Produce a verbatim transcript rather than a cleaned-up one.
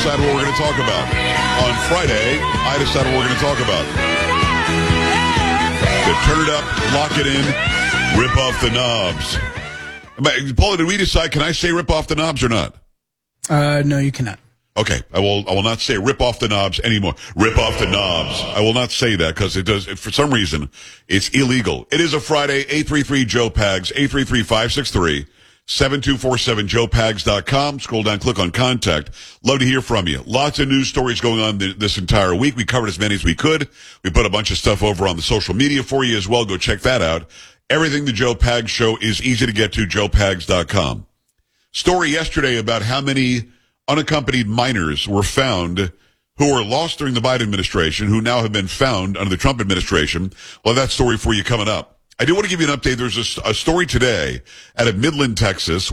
decide what we're going to talk about. On Friday, I decide what we're going to talk about. So turn it up, lock it in, rip off the knobs. Paula, did we decide, can I say rip off the knobs or not? Uh, no, you cannot. Okay, I will. I will not say rip off the knobs anymore. Rip off the knobs. I will not say that because it does. For some reason, it's illegal. It is a Friday. eight three three Joe Pags. eight three three, five six three, seven two four seven. Joe Pags dot com. Scroll down, click on contact. Love to hear from you. Lots of news stories going on th- this entire week. We covered as many as we could. We put a bunch of stuff over on the social media for you as well. Go check that out. Everything the Joe Pags Show is easy to get to. Joe Pags dot com. Story yesterday about how many unaccompanied minors were found who were lost during the Biden administration, who now have been found under the Trump administration. Well, that story for you coming up. I do want to give you an update. There's a, a story today out of Midland, Texas,